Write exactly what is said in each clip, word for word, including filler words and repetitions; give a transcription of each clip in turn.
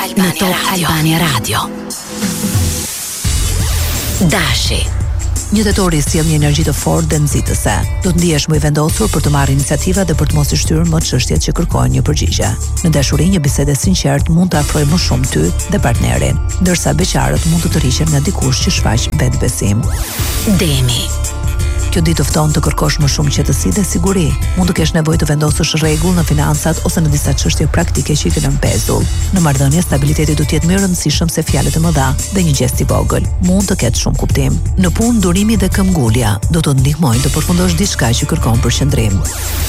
Albania në Top Albania Radio. Dashi. Një tetori sjell një energji të fortë dhe nxitëse. Do të ndihesh më i vendosur për të marrë iniciativa dhe për të mos i shtyrë më çështjet që kërkojnë një përgjigje. Në dashuri, një bisedë e sinqertë mund të afrojë më shumë ty dhe partnerin, ndërsa beqarët mund të tërhiqen nga dikush që shfaq vetbesim. Demi. Kjo ditë fton të kërkosh më shumë qetësi dhe siguri. Mund të kesh nevojë të vendosësh rregull në financat ose në disa çështje praktike që i kanë mbetur. Në marrëdhënie, stabiliteti do të jetë më i rëndësishëm se fjalët e mëdha dhe një gest i vogël. Mund të ketë shumë kuptim. Në punë, durimi dhe këmbgulja do të ndihmojnë të përfundosh diçka që kërkon përqendrim.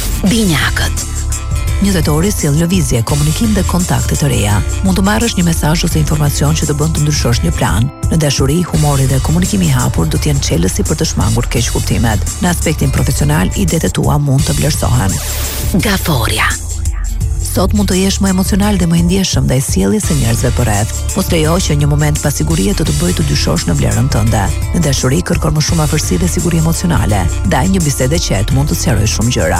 Binjakët. Një tetori sjell lëvizje, komunikim dhe kontakte të reja. Mund të marrësh një mesazh ose informacion që të bën të ndryshosh një plan. Në dashuri, humori dhe komunikimi i hapur do të jenë çelësi për të shmangur keq kuptimet. Në aspektin profesional, idetë tua mund të vlerësohen. Gaforja. Sot mund të jesh më emocional dhe më i ndjeshëm ndaj sjelljes së njerëzve përreth. Mos lejo që një moment pasigurie të të bëjë të dyshosh në vlerën tënde. Në dashuri, kërkon më shumë afërsi dhe siguri emocionale. Ndaj një bisede qetë mund të sqarojë shumë gjëra.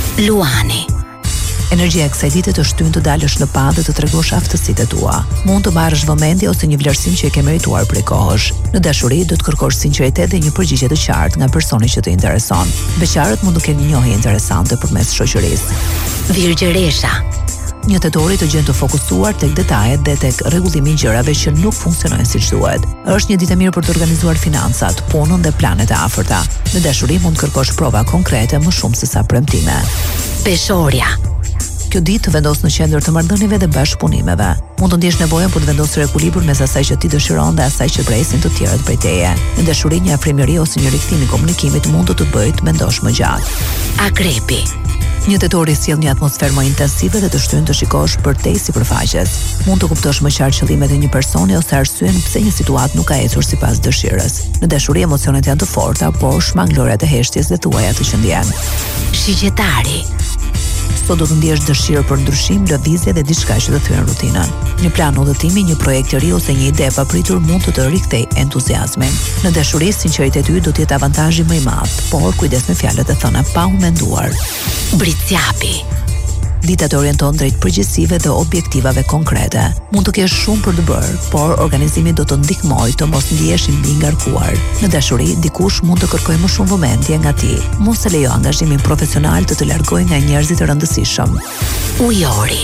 Luani. Energjia e kësaj dite të shtyn të dalësh në pa dhe të tregosh aftësitë tua. Mund të marrësh vëmendje ose një vlerësim që e ke merituar prej kohësh. Në dashuri do të kërkosh sinqeritet dhe një përgjigje të qartë nga personi që të intereson. Beqarët mund të kenë një njohje interesante përmes shoqërisë. Virgjëresha. Një tetori të gjen të fokusuar tek detajet dhe tek rregullimi i gjërave që nuk funksionojnë siç duhet. Është një ditë e mirë për të organizuar financat, punën dhe planet e afërta. Në dashuri mund të kërkosh prova konkrete më shumë se sa premtime. Peshorja. Kjo ditë të vendos në qendër të marrëdhënieve dhe bashkëpunimeve. Mund të ndjesh nevojën për të vendosur ekuilibër mes asaj që ti dëshiron dhe asaj që presin të tjerët prej teje. Në dashuri, një afrimëri ose një rikthim i komunikimit mund të të bëjë të mendosh më gjatë. Akrepi. Një tetori sjell një atmosferë më intensive dhe të shtyn të shikosh përtej sipërfaqes. Mund të kuptosh më qartë qëllimet e një personi ose arsyen pse një situatë nuk ka ecur sipas dëshirës. Në dashuri, emocionet janë të forta, por shmanglorët e heshtjes dhe thuaja të qëndjen. Shigjetari. Sot do të ndjesh dëshirë për ndryshim, lëvizje dhe diçka që të thyen rutinën. Një plan udhëtimi, një projekt i ri ose një ide e papritur mund të të rikthej entuziazmin. Në dashuri, sinqeriteti yt do të jetë avantazhi më i madh, por kujdes me fjalët e thëna pa u menduar. Britsjapi. Dita të orienton drejt përgjegjësive dhe objektivave konkrete. Mund të kesh shumë për të bërë, por organizimi do të ndihmojë të mos ndihesh i mbi ngarkuar. Në dashuri, dikush mund të kërkojë më shumë vëmendje nga ti. Mos e lejo angazhimin profesional të të largojë nga njerëzit e rëndësishëm. Ujori.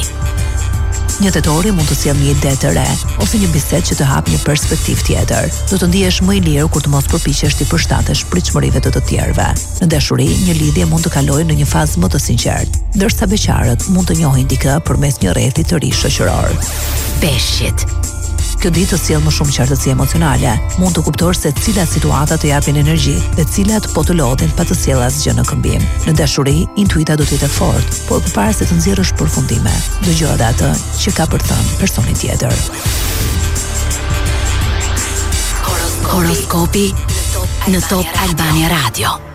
Një tetori mund të sjellë një ide të re ose një bisedë që të hap një perspektivë tjetër. Do të ndihesh më i lirë kur të mos përpiqesh të përshtatesh pritshmërive të të tjerëve. Në dashuri, një lidhje mund të kalojë në një fazë më të sinqertë, ndërsa beqarët mund të njohin dikë përmes një rrethi të ri shoqëror. Peshqit. Kjo ditë të sjell më shumë qartësi emocionale. Mund të kuptosh se cilat situata të japin energji dhe cilat po të lodhin pa të sjellë asgjë në këmbim. Në dashuri, intuita do të jetë e fortë, por përpara se të nxjerrësh përfundime, dëgjo atë që ka për të thënë personi tjetër. Horoskopi në Top Albania Radio.